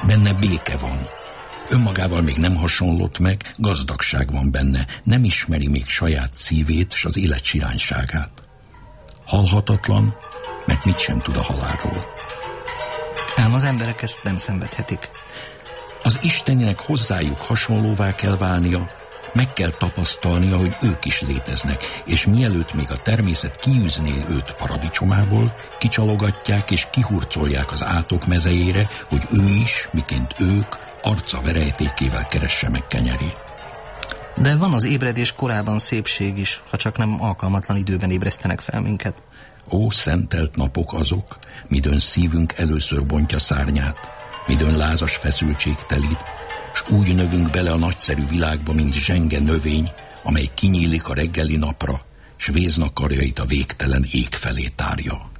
Benne béke van. Önmagával még nem hasonlott meg, gazdagság van benne, nem ismeri még saját szívét s az élet sirányságát. Halhatatlan, mert mit sem tud a halálról. Ám az emberek ezt nem szenvedhetik. Az Isteninek hozzájuk hasonlóvá kell válnia, meg kell tapasztalnia, hogy ők is léteznek, és mielőtt még a természet kiűzné őt paradicsomából, kicsalogatják és kihurcolják az átok mezejére, hogy ő is, miként ők, arca verejtékével keresse meg kenyerét. De van az ébredés korában szépség is, ha csak nem alkalmatlan időben ébresztenek fel minket. Ó, szentelt napok azok, midőn szívünk először bontja szárnyát, midőn lázas feszültség telít, s úgy növünk bele a nagyszerű világba, mint zsenge növény, amely kinyílik a reggeli napra, s véznakarjait a végtelen ég felé tárja.